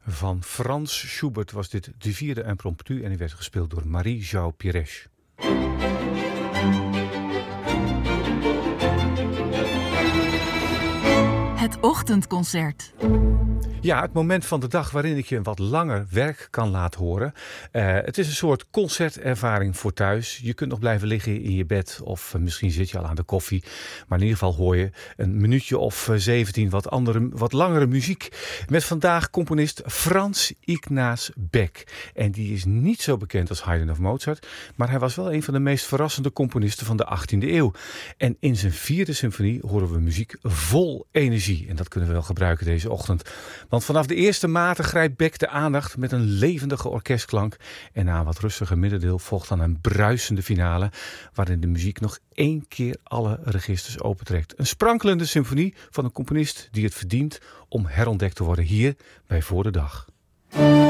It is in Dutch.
Van Frans Schubert was dit de vierde impromptu en die werd gespeeld door Marie-Jo Pires. Het ochtendconcert. Ja, het moment van de dag waarin ik je een wat langer werk kan laten horen. Het is een soort concertervaring voor thuis. Je kunt nog blijven liggen in je bed of misschien zit je al aan de koffie. Maar in ieder geval hoor je een minuutje of 17 wat langere muziek. Met vandaag componist Frans Ignaz Beck. En die is niet zo bekend als Haydn of Mozart. Maar hij was wel een van de meest verrassende componisten van de 18e eeuw. En in zijn vierde symfonie horen we muziek vol energie. En dat kunnen we wel gebruiken deze ochtend. Want vanaf de eerste maten grijpt Beck de aandacht met een levendige orkestklank. En na een wat rustiger middendeel volgt dan een bruisende finale, waarin de muziek nog 1 keer alle registers opentrekt. Een sprankelende symfonie van een componist die het verdient om herontdekt te worden hier bij Voor de Dag.